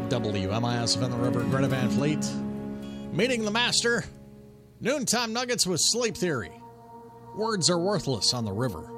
WMIS in the River, Greta Van Fleet. Meeting the Master. Noontime Nuggets with Sleep Theory. Words are worthless on the river.